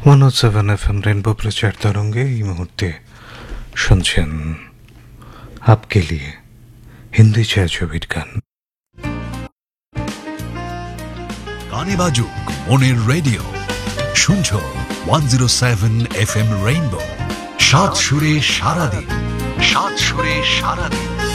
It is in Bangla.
107 FM रेनबो प्रचार तरंगे এই মুহূর্তে শুনছেন आपके लिए হিন্দি ছায়াছবির গান। গানে বাজুক মনের রেডিও, শুনছো 107 FM রেইনবো। সাত সুরে সারাদিন, সাত সুরে সারাদিন।